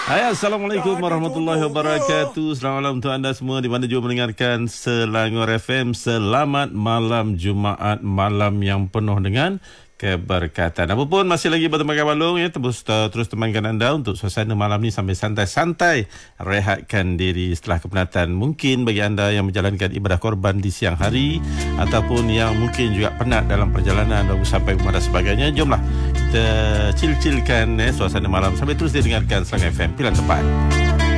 Hai, Assalamualaikum warahmatullahi wabarakatuh. Selamat malam untuk anda semua di mana juga mendengarkan Selangor FM. Selamat malam Jumaat, malam yang penuh dengan keberkatan. Apapun masih lagi berteman Balong ya, terus temankan anda untuk suasana malam ni sambil santai-santai rehatkan diri setelah kepenatan. Mungkin bagi anda yang menjalankan ibadah korban di siang hari ataupun yang mungkin juga penat dalam perjalanan dan sampai rumah dan sebagainya, jomlah kita chill-chillkan suasana malam sambil terus didengarkan Selangor FM. Pilihan tepat.